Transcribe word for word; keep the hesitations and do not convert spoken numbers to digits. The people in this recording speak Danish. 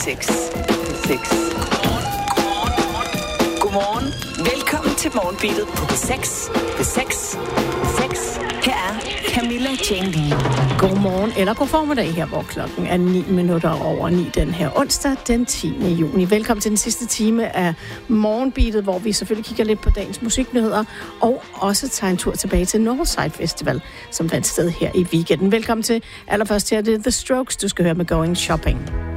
seks. seks. Godmorgen. Velkommen til Morgenbeatet på P seks. P seks. seks. Her er Camilla Jane Lea. Godmorgen eller god formiddag her, hvor klokken er ni minutter over ni den her onsdag den tiende juni. Velkommen til den sidste time af Morgenbeatet, hvor vi selvfølgelig kigger lidt på dagens musiknyheder og også tager en tur tilbage til Northside Festival, som fandt sted her i weekenden. Velkommen til. Allerførst her er det The Strokes, du skal høre med Going Shopping.